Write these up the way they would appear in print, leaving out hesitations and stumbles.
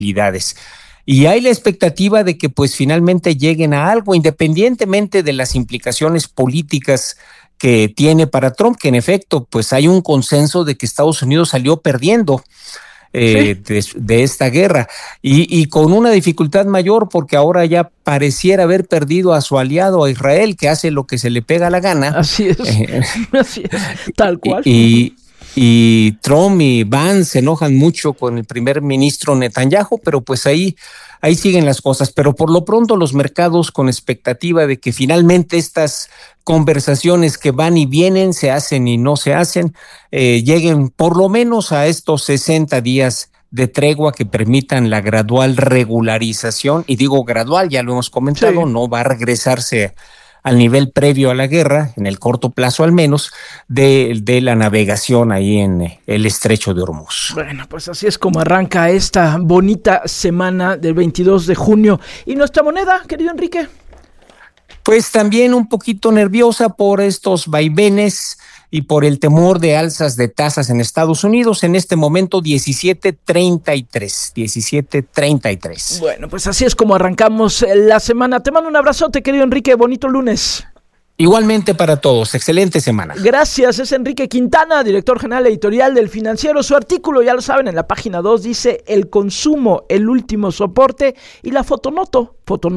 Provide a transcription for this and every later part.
habilidades. Y hay la expectativa de que pues finalmente lleguen a algo, independientemente de las implicaciones políticas que tiene para Trump, que en efecto pues hay un consenso de que Estados Unidos salió perdiendo de esta guerra y con una dificultad mayor porque ahora ya pareciera haber perdido a su aliado, a Israel, que hace lo que se le pega la gana. Así es, así es, tal cual. Y Trump y Vance se enojan mucho con el primer ministro Netanyahu, pero pues ahí siguen las cosas. Pero por lo pronto los mercados con expectativa de que finalmente estas conversaciones que van y vienen, se hacen y no se hacen, lleguen por lo menos a estos 60 días de tregua que permitan la gradual regularización. Y digo gradual, ya lo hemos comentado, no va a regresarse al nivel previo a la guerra, en el corto plazo al menos, de la navegación ahí en el estrecho de Hormuz. Bueno, pues así es como arranca esta bonita semana del 22 de junio. ¿Y nuestra moneda, querido Enrique? Pues también un poquito nerviosa por estos vaivenes y por el temor de alzas de tasas en Estados Unidos. En este momento 17.33. Bueno, pues así es como arrancamos la semana. Te mando un abrazote, querido Enrique. Bonito lunes. Igualmente para todos. Excelente semana. Gracias. Es Enrique Quintana, director general editorial del Financiero. Su artículo, ya lo saben, en la página 2 dice: el consumo, el último soporte. Y la fotonota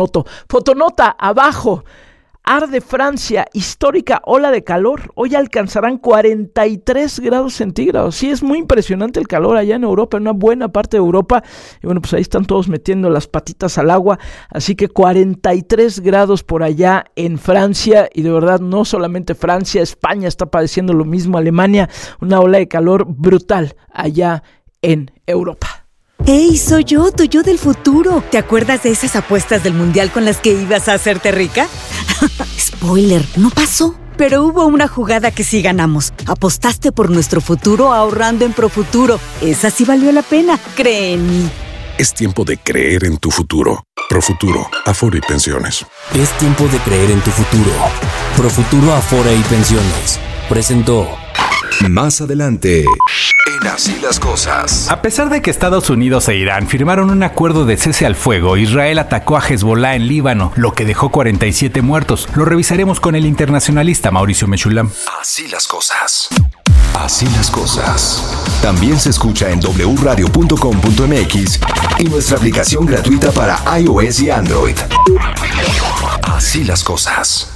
abajo. Arde Francia, histórica ola de calor. Hoy alcanzarán 43 grados centígrados. Sí, es muy impresionante el calor allá en Europa, en una buena parte de Europa. Y bueno, pues ahí están todos metiendo las patitas al agua. Así que 43 grados por allá en Francia. Y de verdad, no solamente Francia, España está padeciendo lo mismo. Alemania, una ola de calor brutal allá en Europa. ¡Hey, soy yo, tu yo del futuro! ¿Te acuerdas de esas apuestas del mundial con las que ibas a hacerte rica? Spoiler, no pasó. Pero hubo una jugada que sí ganamos. Apostaste por nuestro futuro ahorrando en Profuturo. Esa sí valió la pena, cree en mí. Es tiempo de creer en tu futuro. Profuturo, Afore y Pensiones. Es tiempo de creer en tu futuro. Profuturo, Afore y Pensiones presentó. Más adelante, en Así las Cosas. A pesar de que Estados Unidos e Irán firmaron un acuerdo de cese al fuego, Israel atacó a Hezbollah en Líbano, lo que dejó 47 muertos. Lo revisaremos con el internacionalista Mauricio Mechulam. Así las cosas. Así las cosas. También se escucha en wradio.com.mx y nuestra aplicación gratuita para iOS y Android. Así las cosas.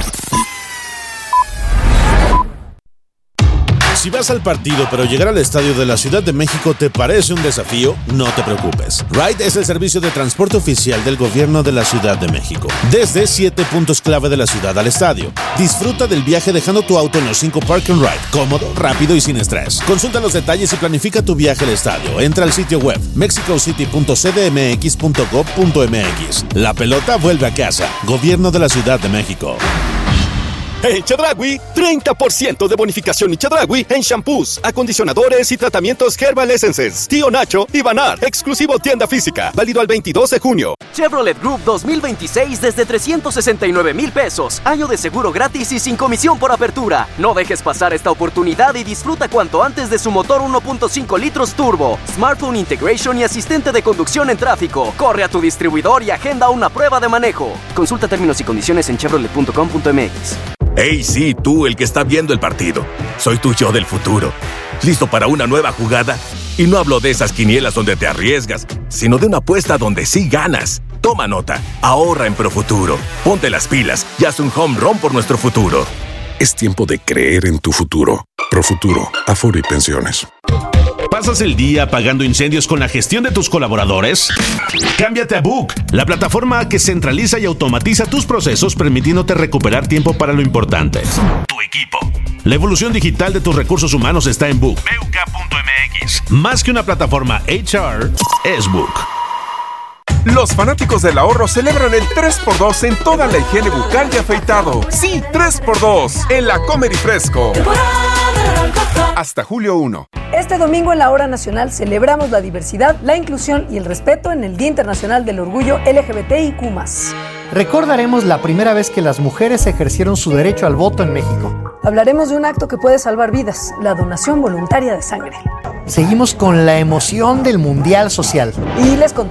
Si vas al partido pero llegar al estadio de la Ciudad de México te parece un desafío, no te preocupes. Ride es el servicio de transporte oficial del gobierno de la Ciudad de México. Desde 7 puntos clave de la ciudad al estadio. Disfruta del viaje dejando tu auto en los 5 Park and Ride. Cómodo, rápido y sin estrés. Consulta los detalles y planifica tu viaje al estadio. Entra al sitio web mexicocity.cdmx.gov.mx. La pelota vuelve a casa. Gobierno de la Ciudad de México. En Chedraui, 30% de bonificación en Chedraui en shampoos, acondicionadores y tratamientos Herbal Essences. Tío Nacho y Banar, exclusivo tienda física, válido al 22 de junio. Chevrolet Group 2026 desde 369,000 pesos. Año de seguro gratis y sin comisión por apertura. No dejes pasar esta oportunidad y disfruta cuanto antes de su motor 1.5 litros turbo, smartphone integration y asistente de conducción en tráfico. Corre a tu distribuidor y agenda una prueba de manejo. Consulta términos y condiciones en chevrolet.com.mx. Hey, sí, tú, el que está viendo el partido. Soy tu yo del futuro. ¿Listo para una nueva jugada? Y no hablo de esas quinielas donde te arriesgas, sino de una apuesta donde sí ganas. Toma nota, ahorra en Profuturo. Ponte las pilas y haz un home run por nuestro futuro. Es tiempo de creer en tu futuro. Profuturo, Afore y Pensiones. ¿Pasas el día apagando incendios con la gestión de tus colaboradores? Cámbiate a Book, la plataforma que centraliza y automatiza tus procesos, permitiéndote recuperar tiempo para lo importante. Tu equipo. La evolución digital de tus recursos humanos está en Book. BUK.mx. Más que una plataforma HR, es Book. Los fanáticos del ahorro celebran el 3x2 en toda la higiene bucal y afeitado. Sí, 3x2 en la Comer y Fresco. Hasta julio 1. Este domingo en la Hora Nacional celebramos la diversidad, la inclusión y el respeto en el Día Internacional del Orgullo LGBTIQ+. Recordaremos la primera vez que las mujeres ejercieron su derecho al voto en México. Hablaremos de un acto que puede salvar vidas, la donación voluntaria de sangre. seguimos con la emoción del Mundial Social. Y les